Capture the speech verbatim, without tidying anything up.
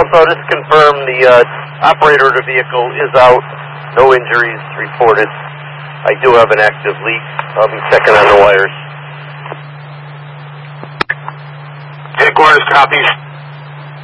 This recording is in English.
I'll just confirm the uh, operator of the vehicle is out. No injuries reported. I do have an active leak. I'll be checking on the wires. Headquarters copies.